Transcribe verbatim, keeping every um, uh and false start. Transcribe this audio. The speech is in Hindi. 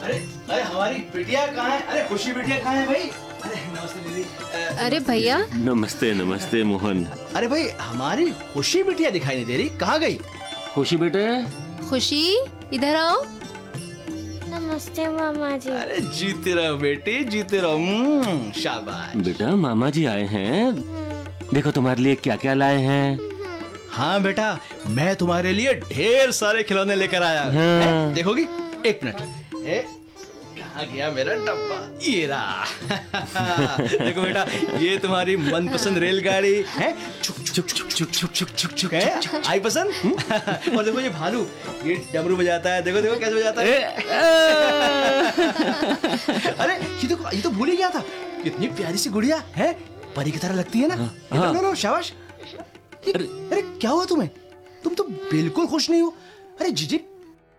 अरे अरे हमारी बिटिया कहाँ है? अरे खुशी बिटिया कहाँ है भाई? अरे नमस्ते दीदी। अरे भैया। नमस्ते नमस्ते मोहन। अरे भाई हमारी खुशी बिटिया दिखाई नहीं दे रही, कहाँ गई? खुशी बेटे। खुशी इधर आओ। नमस्ते मामा जी। अरे जीते रहो बेटी, जीते रहो। शाबाश। बेटा मामा जी आए हैं, देखो तुम्हारे लिए क्या क्या लाए हैं। हाँ बेटा, मैं तुम्हारे लिए ढेर सारे खिलौने लेकर आया। हाँ। देखोगी? एक मिनट। ए, कहाँ गया मेरा डब्बा? ये रहा। देखो बेटा, ये तुम्हारी मनपसंद रेलगाड़ी है। छुक छुक छुक छुक छुक छुक छुक छुक है, आई पसंद? और देखो ये भालू, ये डमरू बजाता है। देखो देखो कैसे बजाता है। अरे ये तो ये तो भूल ही गया था, इतनी प्यारी सी गुड़िया है, परी की तरह लगती है ना। नो नो शाबाश। अरे क्या हुआ तुम्हें? तुम तो बिल्कुल खुश नहीं हो। अरे जीजी